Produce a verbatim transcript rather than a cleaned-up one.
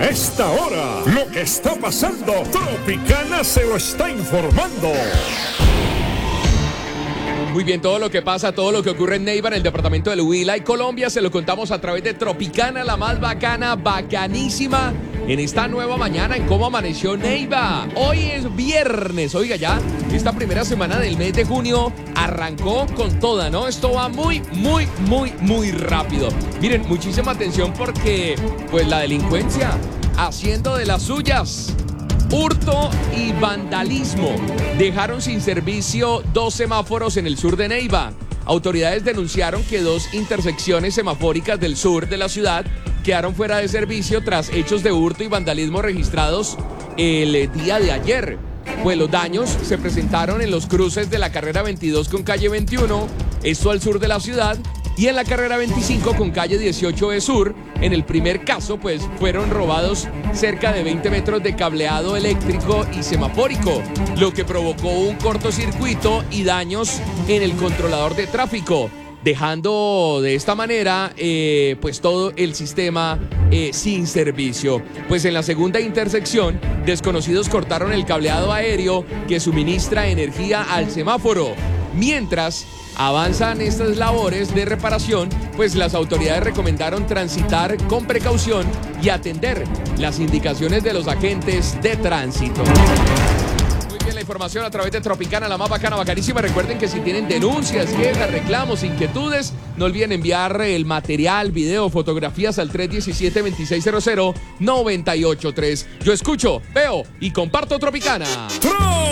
A esta hora, lo que está pasando, Tropicana se lo está informando. Muy bien, todo lo que pasa, todo lo que ocurre en Neiva, en el departamento del Huila y Colombia, se lo contamos a través de Tropicana, la más bacana, bacanísima, en esta nueva mañana en cómo amaneció Neiva. Hoy es viernes, oiga ya, esta primera semana del mes de junio arrancó con toda, ¿no? Esto va muy, muy, muy, muy rápido. Miren, muchísima atención porque, pues, la delincuencia haciendo de las suyas. Hurto y vandalismo dejaron sin servicio dos semáforos en el sur de Neiva. Autoridades denunciaron que dos intersecciones semafóricas del sur de la ciudad quedaron fuera de servicio tras hechos de hurto y vandalismo registrados el día de ayer. Pues los daños se presentaron en los cruces de la carrera veintidós con calle veintiuno, esto al sur de la ciudad, y en la carrera veinticinco con calle dieciocho E Sur. En el primer caso, pues, fueron robados cerca de veinte metros de cableado eléctrico y semafórico, lo que provocó un cortocircuito y daños en el controlador de tráfico, dejando de esta manera, eh, pues, todo el sistema eh, sin servicio. Pues en la segunda intersección, desconocidos cortaron el cableado aéreo que suministra energía al semáforo. Mientras avanzan estas labores de reparación, pues las autoridades recomendaron transitar con precaución y atender las indicaciones de los agentes de tránsito. Muy bien, la información a través de Tropicana, la más bacana, bacanísima. Recuerden que si tienen denuncias, quejas, reclamos, inquietudes, no olviden enviar el material, video, fotografías al tres uno siete, dos seis cero cero, nueve ocho tres. Yo escucho, veo y comparto Tropicana.